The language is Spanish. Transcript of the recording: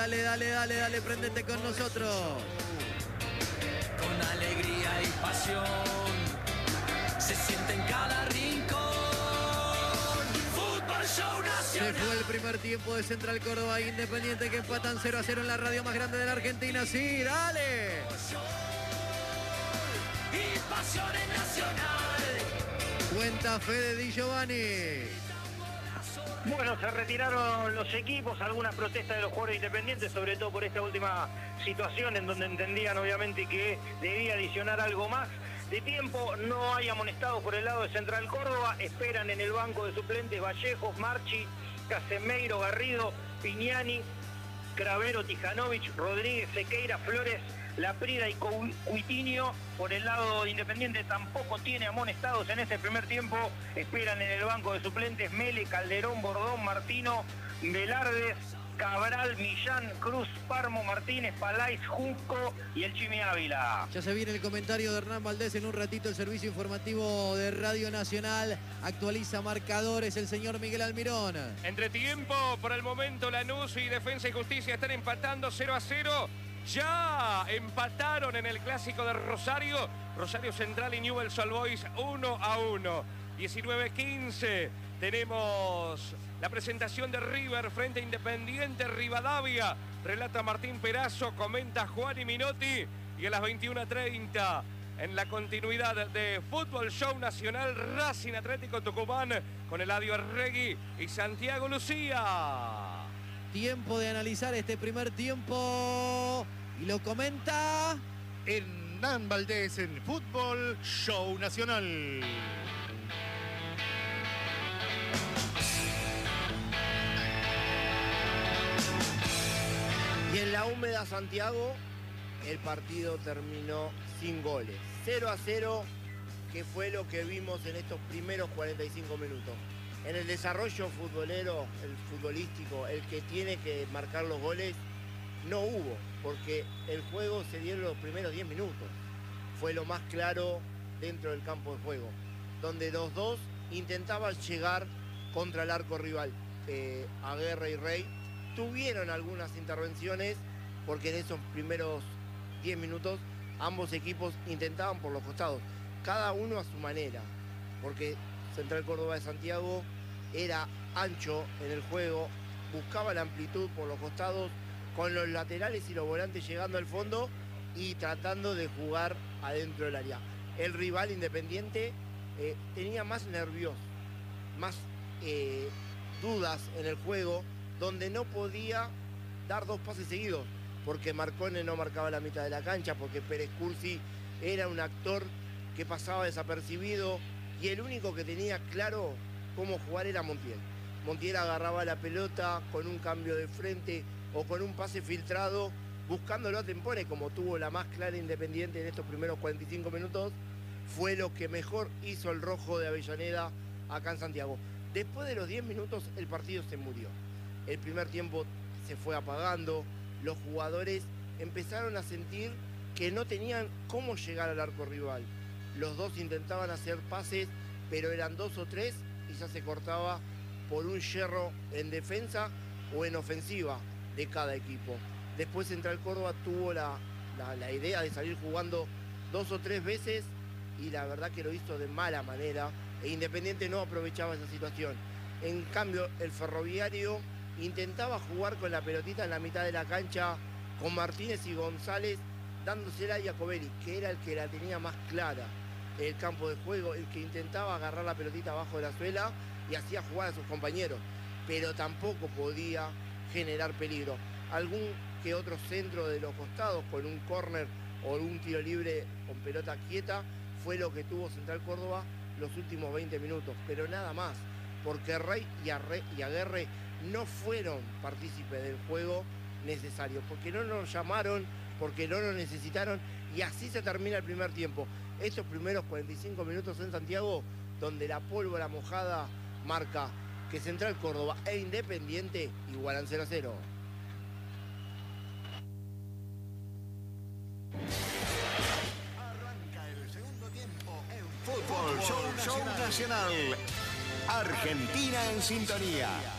dale, préndete con nosotros. Con alegría y pasión se siente en cada rincón. Fútbol Show Se Nacional. fue el primer tiempo de Central Córdoba e Independiente, que empatan 0-0 en la radio más grande de la Argentina. Sí, dale. Y pasiones nacional. Cuenta Fede Di Giovanni. Bueno, se retiraron los equipos, algunas protestas de los jugadores independientes, sobre todo por esta última situación en donde entendían obviamente que debía adicionar algo más de tiempo. No hay amonestados por el lado de Central Córdoba, esperan en el banco de suplentes Vallejos, Marchi, Casemeiro, Garrido, Piñani, Cravero, Tijanovic, Rodríguez, Sequeira, Flores, Laprida y Cuitinho. Por el lado de Independiente tampoco tiene amonestados en este primer tiempo. Esperan en el banco de suplentes Mele, Calderón, Bordón, Martino, Velardes, Cabral, Millán, Cruz, Parmo, Martínez, Palais, Junco y el Chimi Ávila. Ya se viene el comentario de Hernán Valdés. En un ratito el servicio informativo de Radio Nacional actualiza marcadores el señor Miguel Almirón. Entretiempo, por el momento Lanús y Defensa y Justicia están empatando 0-0. Ya empataron en el clásico de Rosario. Rosario Central y Newell's Old Boys 1-1. 19-15. Tenemos la presentación de River frente a Independiente Rivadavia. Relata Martín Perazo, comenta Juan y Minotti. Y a las 21:30, en la continuidad de Fútbol Show Nacional, Racing Atlético Tucumán con Eladio Arregui y Santiago Lucía. Tiempo de analizar este primer tiempo. Y lo comenta Hernán Valdés en Fútbol Show Nacional. Y en la húmeda Santiago, el partido terminó sin goles. 0-0, que fue lo que vimos en estos primeros 45 minutos. En el desarrollo futbolero, el futbolístico, el que tiene que marcar los goles, no hubo, porque el juego se dio en los primeros 10 minutos. Fue lo más claro dentro del campo de juego, donde los dos intentaban llegar contra el arco rival. Aguerre y Rey tuvieron algunas intervenciones, porque en esos primeros 10 minutos ambos equipos intentaban por los costados, cada uno a su manera, porque Central Córdoba de Santiago era ancho en el juego, buscaba la amplitud por los costados, con los laterales y los volantes llegando al fondo y tratando de jugar adentro del área. El rival Independiente tenía más nervios, más dudas en el juego, donde no podía dar dos pases seguidos, porque Marcone no marcaba la mitad de la cancha, porque Pérez Cursi era un actor que pasaba desapercibido, y el único que tenía claro cómo jugar era Montiel. Montiel agarraba la pelota con un cambio de frente o con un pase filtrado, buscándolo a tempones, como tuvo la más clara Independiente en estos primeros 45 minutos. Fue lo que mejor hizo el rojo de Avellaneda acá en Santiago. Después de los 10 minutos el partido se murió. El primer tiempo se fue apagando, los jugadores empezaron a sentir que no tenían cómo llegar al arco rival. Los dos intentaban hacer pases, pero eran dos o tres y ya se cortaba por un yerro en defensa o en ofensiva de cada equipo. Después Central Córdoba tuvo la idea de salir jugando dos o tres veces y la verdad que lo hizo de mala manera, e Independiente no aprovechaba esa situación. En cambio, el Ferroviario intentaba jugar con la pelotita en la mitad de la cancha, con Martínez y González dándosela a Jacobelli, que era el que la tenía más clara el campo de juego, el que intentaba agarrar la pelotita abajo de la suela y hacía jugar a sus compañeros, pero tampoco podía generar peligro. Algún que otro centro de los costados con un córner o un tiro libre con pelota quieta fue lo que tuvo Central Córdoba los últimos 20 minutos, pero nada más, porque Rey y Aguerre no fueron partícipes del juego necesario, porque no nos llamaron, porque no nos necesitaron, y así se termina el primer tiempo. Estos primeros 45 minutos en Santiago, donde la pólvora mojada marca que Central Córdoba e Independiente igualan 0-0. Arranca el segundo tiempo en Fútbol Show Nacional. Argentina en sintonía.